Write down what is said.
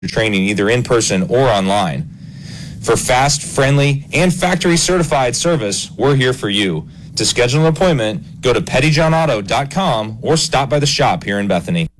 training either in person or online. For fast, friendly, and factory-certified service, we're here for you. To schedule an appointment, go to pettyjohnauto.com or stop by the shop here in Bethany.